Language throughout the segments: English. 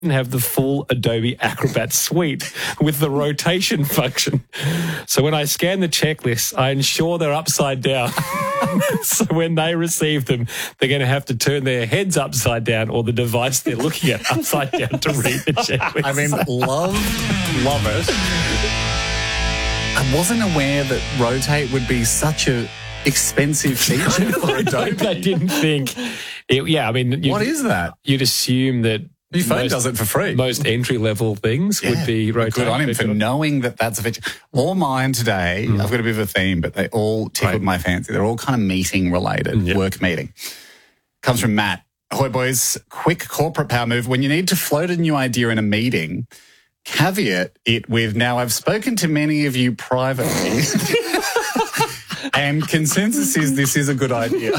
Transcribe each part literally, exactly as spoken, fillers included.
have the full Adobe Acrobat suite with the rotation function. So when I scan the checklists, I ensure they're upside down. So when they receive them, they're going to have to turn their heads upside down or the device they're looking at upside down to read the checklist. I mean, love, love it. I wasn't aware that Rotate would be such a expensive feature for Adobe. I didn't think. It, yeah, I mean, what is that? You'd assume that your phone most, does it for free. Most entry-level things yeah, would be Rotate. Good on him for knowing that that's a feature. All mine today, mm. I've got a bit of a theme, but they all tickled right. my fancy. They're all kind of meeting-related, yep. work meeting. Comes from Matt. Ahoy, boys. Quick corporate power move. When you need to float a new idea in a meeting, caveat it with, now I've spoken to many of you privately, and consensus is this is a good idea.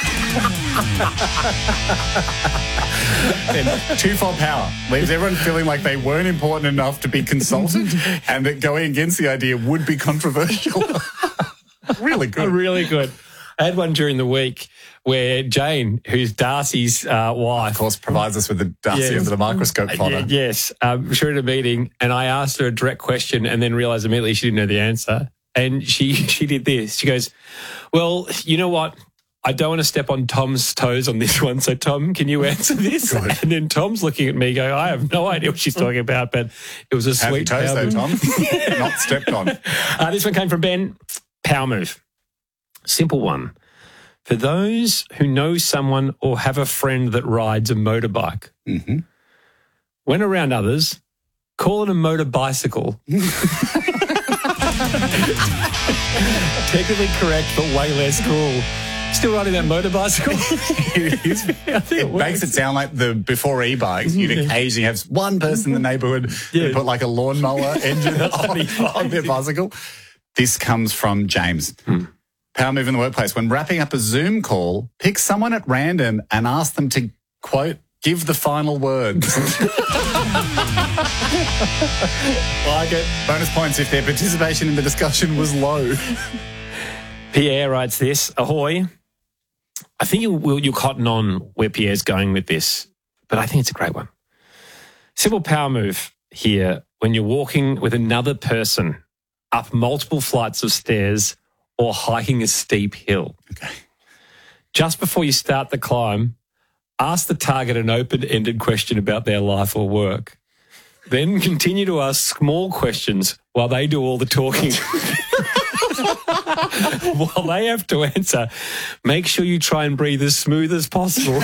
And twofold power leaves everyone feeling like they weren't important enough to be consulted and that going against the idea would be controversial. Really good. Really good. I had one during the week where Jane, who's Darcy's uh, wife, of course, provides us with the Darcy yes. under the microscope fodder. Uh, yes. Um, we were at a meeting and I asked her a direct question and then realised immediately she didn't know the answer. And she, she did this. She goes, well, you know what? I don't want to step on Tom's toes on this one. So, Tom, can you answer this? Good. And then Tom's looking at me going, I have no idea what she's talking about, but it was a Have sweet toes, power though, move. Tom. Not stepped on. Uh, this one came from Ben. Power move. Simple one. For those who know someone or have a friend that rides a motorbike, mm-hmm. when around others, call it a motor bicycle. Technically correct, but way less cool. Still riding that motor bicycle? it is, it, it makes it sound like the before e-bikes, you'd occasionally have one person in the neighbourhood yeah. who put like a lawnmower engine on, on their bicycle. This comes from James. Hmm. Power move in the workplace. When wrapping up a Zoom call, pick someone at random and ask them to, quote, give the final words. Like it. Bonus points if their participation in the discussion was low. Pierre writes this. Ahoy. I think you'll, you'll cotton on where Pierre's going with this, but I think it's a great one. Simple power move here when you're walking with another person up multiple flights of stairs or hiking a steep hill. Okay. Just before you start the climb, ask the target an open-ended question about their life or work. Then continue to ask small questions while they do all the talking. While they have to answer, make sure you try and breathe as smooth as possible.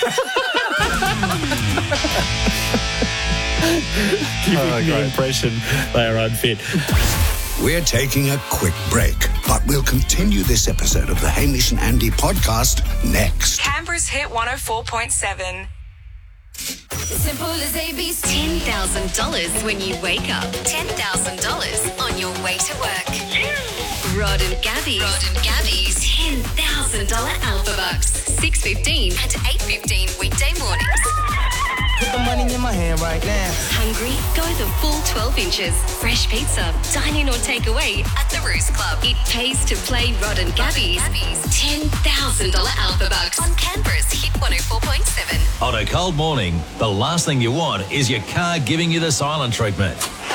Giving oh, the impression they are unfit. We're taking a quick break, but we'll continue this episode of the Hamish and Andy podcast next. Canberra's Hit one oh four point seven. Simple as A B C. ten thousand dollars when you wake up. ten thousand dollars on your way to work. Rod and Gabby's. Rod and Gabby's ten thousand dollars Alpha Bucks. six fifteen and eight fifteen weekday mornings. Put the money in my hand right now. Hungry? Go the full twelve inches. Fresh pizza, dine in or take away at the Roost Club. It pays to play Rod and Gabby's. ten thousand dollars Alpha Bucks on Canberra's Hit one oh four point seven. On a cold morning, the last thing you want is your car giving you the silent treatment.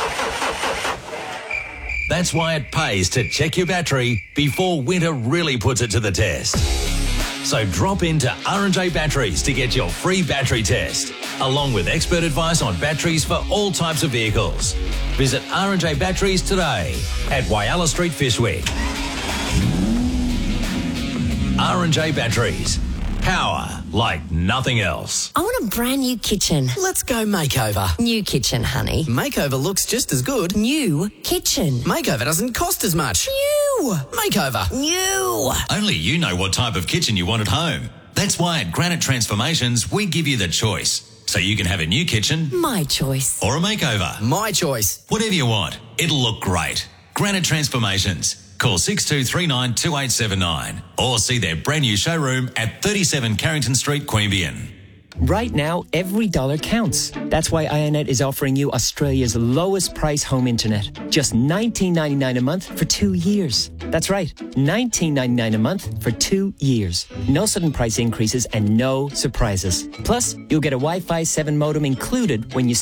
That's why it pays to check your battery before winter really puts it to the test. So drop into R and J Batteries to get your free battery test, along with expert advice on batteries for all types of vehicles. Visit R and J Batteries today at Whyalla Street, Fishwick. R and J Batteries. Power like nothing else. I want a brand new kitchen. Let's go makeover. New kitchen, honey. Makeover looks just as good. New kitchen. Makeover doesn't cost as much. New. Makeover. New. Only you know what type of kitchen you want at home. That's why at Granite Transformations, we give you the choice. So you can have a new kitchen. My choice. Or a makeover. My choice. Whatever you want. It'll look great. Granite Transformations. Call six two three nine two eight seven nine or see their brand new showroom at thirty-seven Carrington Street, Queanbeyan. Right now, every dollar counts. That's why iiNet is offering you Australia's lowest price home internet. Just nineteen ninety-nine a month for two years. That's right, nineteen ninety-nine a month for two years. No sudden price increases and no surprises. Plus, you'll get a Wi-Fi seven modem included when you